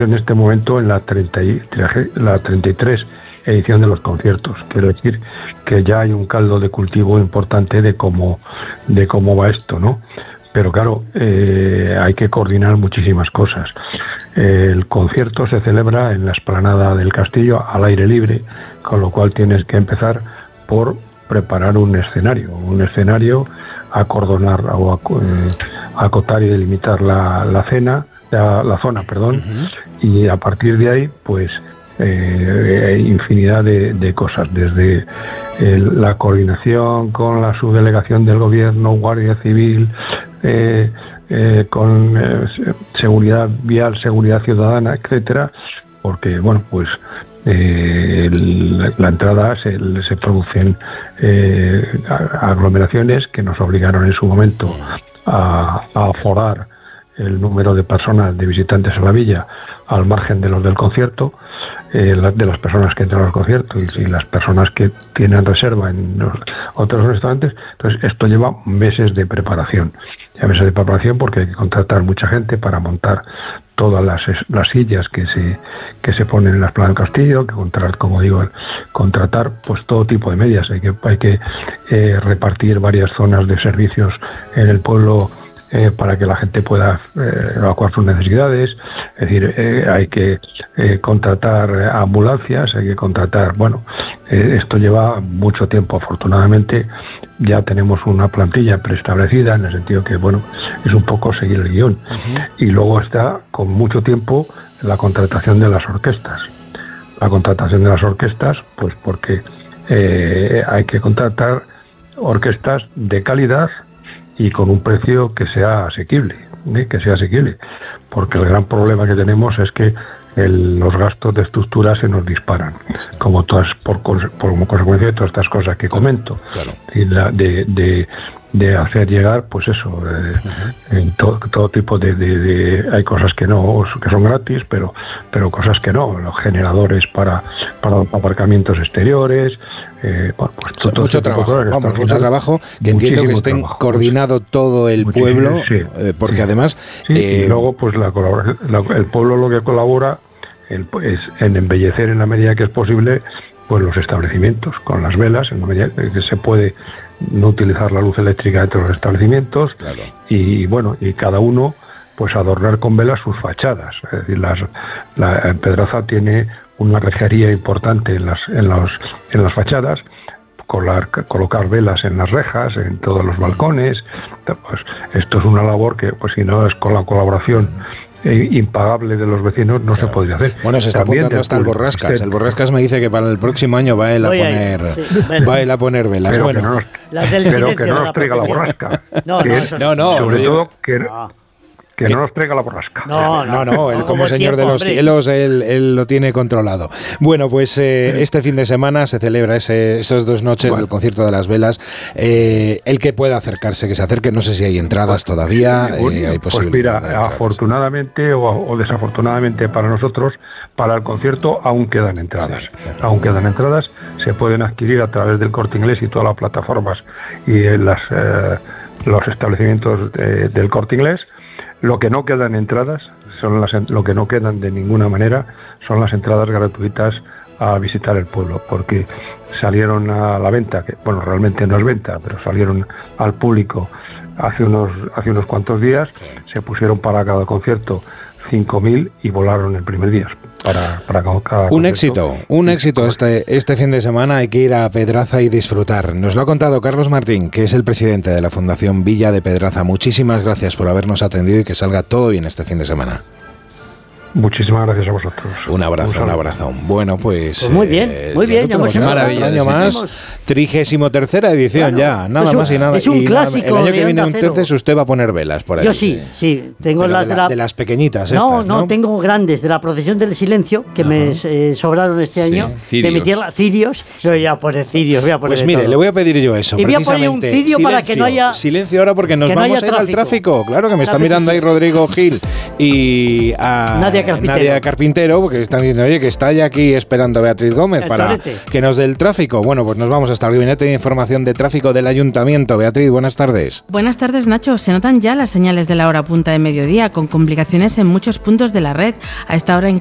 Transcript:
en este momento en la 33 edición de los conciertos. Quiero decir que ya hay un caldo de cultivo importante de cómo va esto, ¿no? Pero claro, hay que coordinar muchísimas cosas. El concierto se celebra en la explanada del castillo al aire libre, con lo cual tienes que empezar por preparar un escenario, acordonar o acotar y delimitar la zona, y a partir de ahí, pues infinidad de cosas, desde la coordinación con la subdelegación del gobierno, Guardia Civil, con seguridad vial, seguridad ciudadana, etcétera, porque bueno, pues la entrada se producen aglomeraciones que nos obligaron en su momento a aforar el número de personas, de visitantes a la villa, al margen de los del concierto, de las personas que entran al concierto y las personas que tienen reserva en los otros restaurantes. Entonces esto lleva meses de preparación, porque hay que contratar mucha gente para montar todas las sillas que se ponen en las plazas del castillo, que contratar pues todo tipo de medidas. Hay que repartir varias zonas de servicios en el pueblo para que la gente pueda evacuar sus necesidades. Es decir, hay que contratar ambulancias, hay que contratar... esto lleva mucho tiempo. Afortunadamente ya tenemos una plantilla preestablecida, en el sentido que, es un poco seguir el guión. Y luego está, con mucho tiempo, la contratación de las orquestas. La contratación de las orquestas, pues porque hay que contratar orquestas de calidad y con un precio que sea asequible, porque el gran problema que tenemos es que los gastos de estructura se nos disparan, como como consecuencia de todas estas cosas que comento, claro. Y de hacer llegar, pues eso, todo tipo de hay cosas que son gratis, pero cosas que no, los generadores para aparcamientos exteriores, pues mucho trabajo, que entiendo que estén coordinado todo el pueblo, porque además... y luego, pues el pueblo lo que colabora es en embellecer en la medida que es posible, pues los establecimientos, con las velas, en la medida que se puede no utilizar la luz eléctrica dentro de los establecimientos, claro. Y cada uno pues adornar con velas sus fachadas. Es decir, la Pedraza tiene una rejería importante en las fachadas, colocar velas en las rejas, en todos los balcones. Pues esto es una labor que, pues si no es con la colaboración impagable de los vecinos, no se podría hacer. Bueno, se está apuntando hasta el Borrascas. El Borrascas me dice que para el próximo año va él a poner velas. Pero bueno, que no nos traiga la borrasca. No. Sobre todo que no nos traiga la borrasca. No, él como señor de los cielos, él lo tiene controlado. Bueno, pues este fin de semana se celebra esas 2 noches del concierto de las velas. El que pueda acercarse, que se acerque. No sé si hay entradas todavía, hay posibilidad. Pues mira, afortunadamente o desafortunadamente para nosotros, para el concierto aún quedan entradas. Aún quedan entradas, se pueden adquirir a través del Corte Inglés y todas las plataformas y los establecimientos del Corte Inglés. Lo que no quedan entradas, lo que no quedan de ninguna manera, son las entradas gratuitas a visitar el pueblo, porque salieron a la venta, que realmente no es venta, pero salieron al público hace unos cuantos días, se pusieron para cada concierto 5.000 y volaron el primer día. Para cada un éxito este fin de semana. Hay que ir a Pedraza y disfrutar. Nos lo ha contado Carlos Martín, que es el presidente de la Fundación Villa de Pedraza. Muchísimas gracias por habernos atendido y que salga todo bien este fin de semana. Muchísimas gracias a vosotros. Un abrazo. Bueno, pues muy bien. Ya hemos un año más, 33ª edición ya, nada más y nada. Es un clásico. El año que viene entonces usted va a poner velas por ahí. Yo sí, tengo de las pequeñitas. No, tengo grandes de la procesión del silencio que me sobraron este año de mi tierra, cirios. Yo voy a poner cirios, Pues mire, le voy a pedir yo eso. Y voy a poner un cirio para que no haya silencio ahora, porque nos vamos a ir al tráfico. Claro que me está mirando ahí Rodrigo Gil y a Nadia Carpintero, porque están diciendo, oye, que está ya aquí esperando Beatriz Gómez para que nos dé el tráfico. Bueno, pues nos vamos hasta el Gabinete de Información de Tráfico del Ayuntamiento. Beatriz, buenas tardes. Buenas tardes, Nacho. Se notan ya las señales de la hora punta de mediodía, con complicaciones en muchos puntos de la red. A esta hora